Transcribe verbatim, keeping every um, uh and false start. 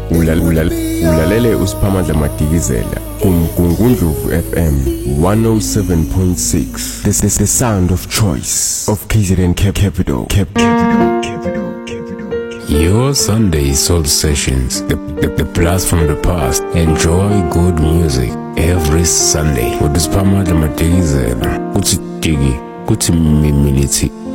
Ulalele uSiphamandla Madikizela kuMgungundlovu F M one oh seven point six. This is the sound of choice of K Z N Capital. Capital, Capital, Capital. Your Sunday Soul Sessions, the, the, the blast from the past. Enjoy good music every Sunday with uSiphamandla Madikizela. Kuti tigi, kuti mimiliti.